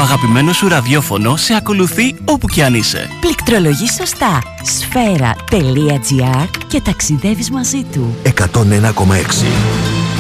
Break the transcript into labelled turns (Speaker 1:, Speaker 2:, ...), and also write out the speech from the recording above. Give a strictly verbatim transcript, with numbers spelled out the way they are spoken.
Speaker 1: αγαπημένο σου ραδιόφωνο σε ακολουθεί όπου κι αν είσαι.
Speaker 2: Πληκτρολογείς σωστά. σφαίρα τελεία τζι άρ και ταξιδεύεις μαζί του.
Speaker 3: εκατόν ένα κόμμα έξι